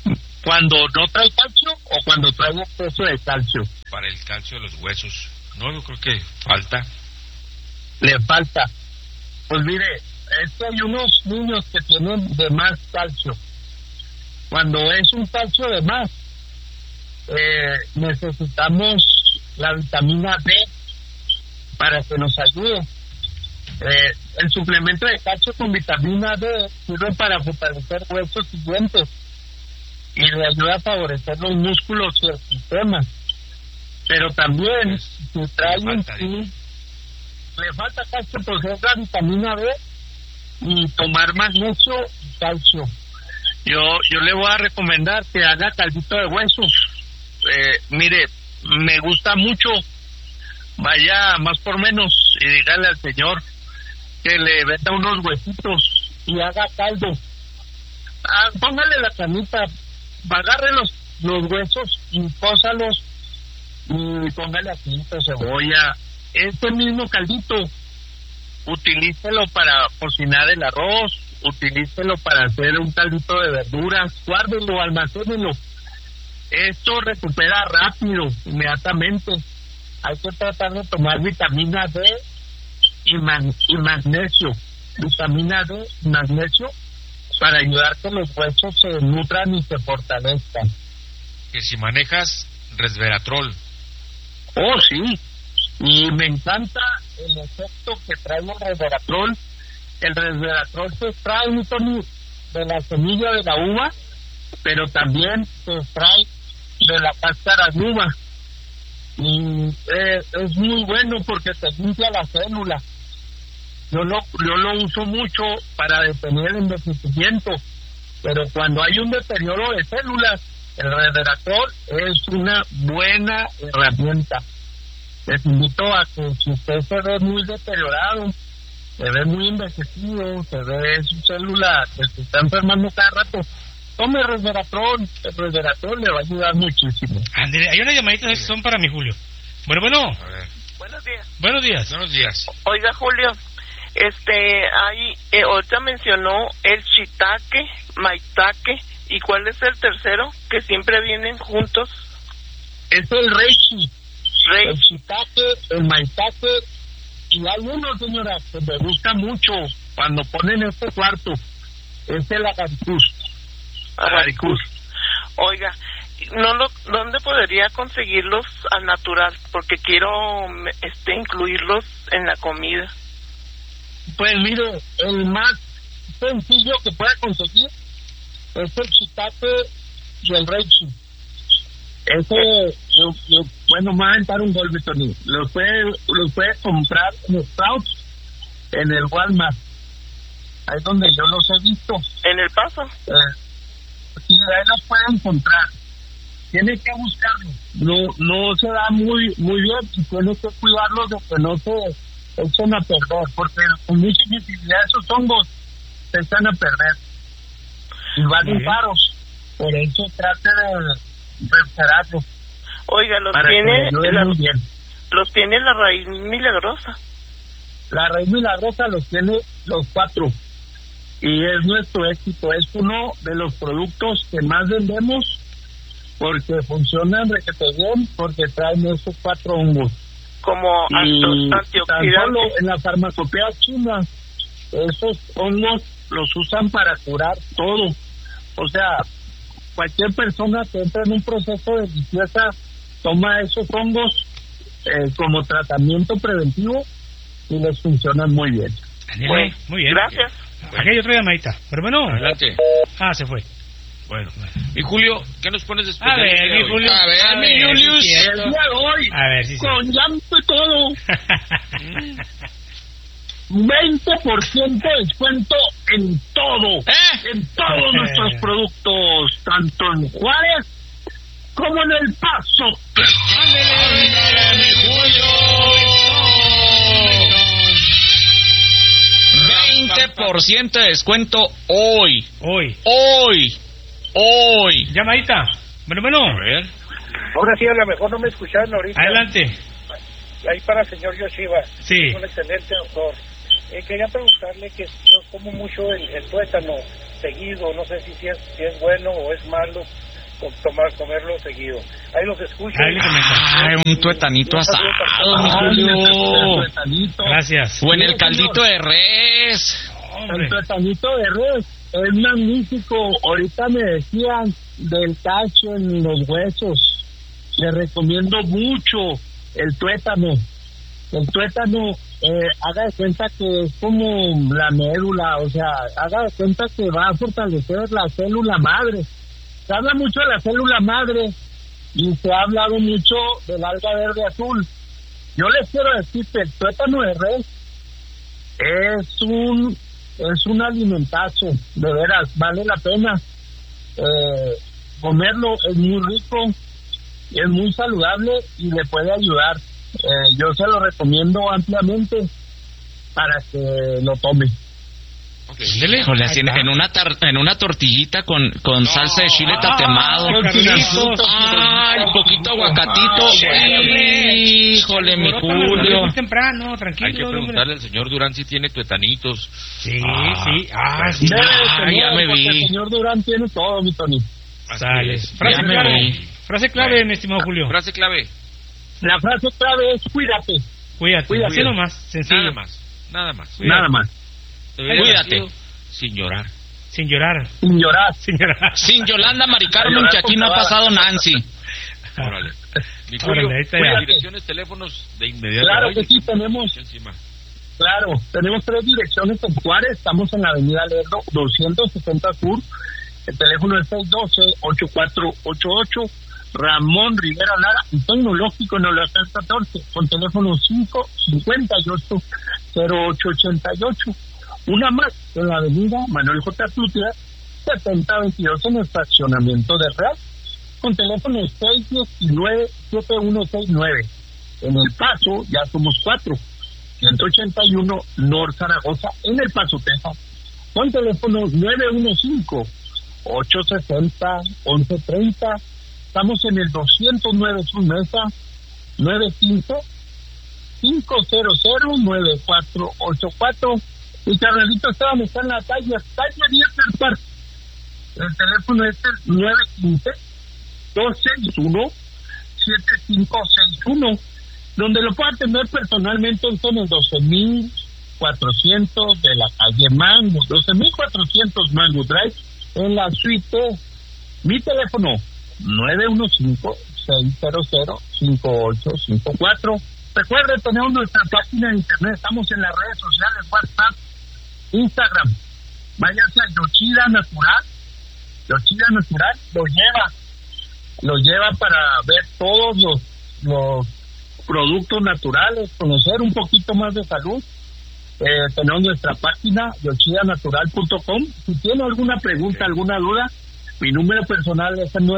cuando no trae calcio o cuando trae exceso de calcio. Para el calcio de los huesos, no, yo creo que falta. Le falta. Pues mire, es que hay unos niños que tienen de más calcio. Cuando es un calcio de más, necesitamos la vitamina D para que nos ayude. El suplemento de calcio con vitamina D sirve para fortalecer huesos y dientes y le ayuda a favorecer los músculos y el sistema. Pero también, si trae le falta calcio, pues es la vitamina D y tomar magnesio y calcio. Yo le voy a recomendar que haga caldito de huesos. Mire, me gusta mucho. Vaya más por menos y dígale al señor que le venda unos huesitos y haga caldo. Póngale la canita, agarre los huesos y pósalos y póngale ajito, cebolla. Este mismo caldito, utilícelo para cocinar el arroz, utilícelo para hacer un caldito de verduras, guárdelo, almacénelo. Esto recupera rápido, inmediatamente. Hay que tratar de tomar vitamina D y magnesio. Vitamina D y magnesio para ayudar que los huesos se nutran y se fortalezcan. Que si manejas resveratrol. Oh, sí. Y me encanta el efecto que trae el resveratrol. El resveratrol se extrae, de la semilla de la uva, pero también se extrae de la cáscara de uva. Y es muy bueno porque te limpia la célula. Yo lo uso mucho para detener el envejecimiento, pero cuando hay un deterioro de células, el resveratrol es una buena herramienta. Les invito a que si usted se ve muy deteriorado, se ve muy envejecido, se ve su célula que se está enfermando cada rato, tome resveratrol. El resveratrol le va a ayudar muchísimo. André, hay unas llamaditas que son para mi Julio. Bueno. A ver. Buenos días. Buenos días. Oiga, Julio, ahorita mencionó el shiitake, maitake, ¿y cuál es el tercero? Que siempre vienen juntos. Es el reishi. El shiitake, el maitake, y hay uno, señora, que me gusta mucho cuando ponen este cuarto, es el agaricus. Oiga, ¿dónde podría conseguirlos al natural? Porque quiero incluirlos en la comida. Pues mire, el más sencillo que pueda conseguir es el shiitake y el reishi. Bueno, me va a aventar un golpe, Tony. Los puede comprar en Sprouts, en el Walmart. Ahí es donde yo los he visto. ¿En El Paso? Sí, ahí los puede encontrar. Tiene que buscarlos. No se da muy bien y tiene que cuidarlos de que no se echen a perder, porque con mucha intensidad esos hongos se echan a perder. Y valen caros. Por eso trate de recuperarlos. Oiga, los tiene la raíz milagrosa. La raíz milagrosa los tiene los 4 y es nuestro éxito. Es uno de los productos que más vendemos porque funcionan requete bien, porque traen esos 4 hongos como antioxidantes. Solo en la farmacopea china esos hongos los usan para curar todo. O sea, cualquier persona que entre en un proceso de limpieza toma esos hongos como tratamiento preventivo y les funcionan muy bien. Bueno, muy bien. Gracias. Aquí hay otra llamadita. Pero bueno. Adelante. Se fue. Bueno. Y Julio, ¿qué nos pones después? A ver, mi Julio. A ver, Julius. El día de hoy, a ver, sí. Con llanto y todo. 20% de descuento en todo. En todos nuestros productos, tanto en Juárez como en El Paso. ¡Ándale, mi Julio! 20% de descuento hoy. Llamadita. Bueno. A ver. Ahora sí, a lo mejor no me escucharon ahorita. Adelante. Ahí para el señor Yoshiba. Sí. Un excelente doctor. Quería preguntarle que yo como mucho el tuétano seguido, no sé si es bueno o es malo, comerlo seguido. Ahí los escucho. Un tuetanito asado, mi Julio. Gracias. O en el caldito de res. El tuetanito de res es magnífico. Ahorita me decían del calcio en los huesos. Le recomiendo mucho el tuétano. El tuétano, haga de cuenta que es como la médula, o sea, haga de cuenta que va a fortalecer la célula madre. Se habla mucho de la célula madre y se ha hablado mucho del alga verde azul. Yo les quiero decir que el tuétano de res es un alimentazo, de veras, vale la pena comerlo, es muy rico, es muy saludable y le puede ayudar. Yo se lo recomiendo ampliamente para que lo tome. Híjole, así en una tortillita con salsa de chile tatemado. Ay, poquito aguacatito. Híjole, mi Julio. Temprano, tranquilo. Hay que preguntarle al señor Durán si tiene tuetanitos. Sí. Ya me vi. El señor Durán tiene todo, mi Tony. Sale. Frase clave, mi estimado Julio. Frase clave. La frase clave es cuídate. Cuídate. Así nomás, sencillo. Nada más. Cuídate. Sin llorar. Sin llorar. Sin Yolanda Mari Carmen, que aquí no ha pasado Nancy. Órale. Mi Julio, direcciones, teléfonos de inmediato. Claro que sí, tenemos 3 direcciones en Juárez. Estamos en la avenida Lerdo, 260 Sur. El teléfono es 612-8488. Ramón Rivera Lara, y Tecnológico en el 14, con teléfono 558-0888. Una más en la avenida Manuel J. Tutria, 7022 en el fraccionamiento de Real, con teléfono 619-7169. En El Paso ya somos 4, 181 North Zaragoza, en El Paso, Texas, con teléfono 915-860-1130. Estamos en el 209 Sur Mesa, 915-500-9484. Y Carnalito Esteban está en la calle Abierta del Parque. El teléfono es el 915-261-7561, donde lo puede atender personalmente en el 12.400 de la calle Mango, 12.400 Mango Drive, en la suite. Mi teléfono 915-600-5854. Recuerde, tenemos nuestra página de internet, estamos en las redes sociales, WhatsApp, Instagram. Váyase a Yoshida Natural. Yoshida Natural lo lleva para ver todos los productos naturales, conocer un poquito más de salud. Tenemos nuestra página yoshidanatural.com. Si tiene alguna pregunta, alguna duda, mi número personal es el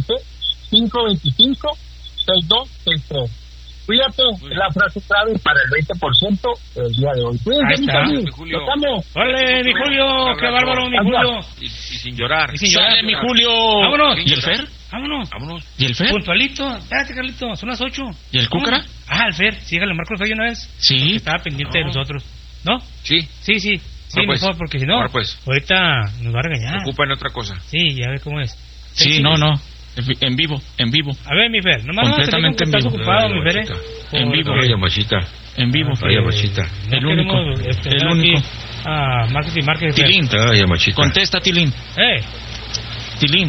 915-525-6263. Cuídate, la frase clave para el 20% el día de hoy. Cuídense, mi Julio. ¡Órale, mi Julio! ¡Qué bárbaro, mi Julio! Y sin llorar. ¡Sale, mi Julio! ¡Vámonos! ¿Y el Fer? ¡Vámonos! ¿Y el Fer? Puntualito. Espérate, Carlito, son las 8. ¿Y el Cúcara? El Fer. Sígale, marco el Fer una vez. Sí. Estaba pendiente de nosotros. ¿No? Sí. Sí, mejor, porque si no, ahorita nos va a regañar. Se ocupa en otra cosa. Sí, ya ve cómo es. Sí, no. En vivo. A ver, mi Fer, nomás completamente en vivo. ¿Estás ocupado, mi Fer? En vivo. Vaya machita. En vivo. Vaya machita. El único. El único. Marketing. Tilín. Vaya machita. Contesta, Tilín. Tilín.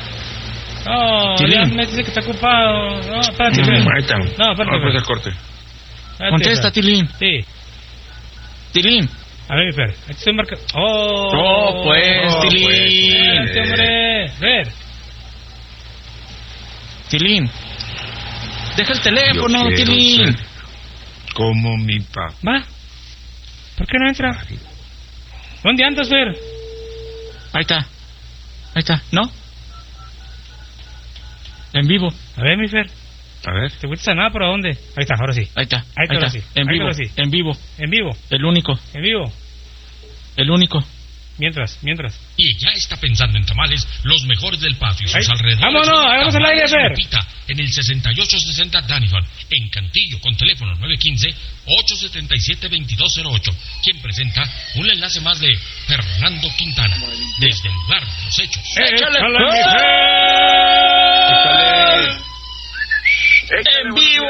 Ya me dice que está ocupado. No, espérate, Fer. No, espérate. El corte. Contesta, Tilín. Sí. Tilín. A ver, mi Fer. Aquí estoy marcando. Tilín. Espérate, hombre. Ver. Tilín, deja el teléfono, Tilín. Como mi papá. ¿Va? ¿Por qué no entra? ¿Dónde andas, Fer? Ahí está, ¿no? En vivo. A ver, mi Fer. A ver. ¿Te fuiste a nada por dónde? Ahí está, ahora sí. Ahí está. En vivo. En vivo. El único. En vivo. El único. Mientras. Y ya está pensando en tamales, los mejores del patio y sus Ay, alrededores. ¡vámonos! ¡Hagamos el aire, Fer! Lupita, en el 6860 Danifan, en Cantillo, con teléfono 915-877-2208. Quien presenta un enlace más de Fernando Quintana, desde el lugar de los hechos. ¡Échale! En vivo.